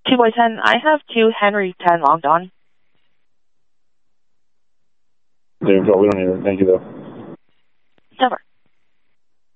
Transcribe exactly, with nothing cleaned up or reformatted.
two by ten, I have two Henry ten logged on. Yeah, we don't need it. Thank you, though.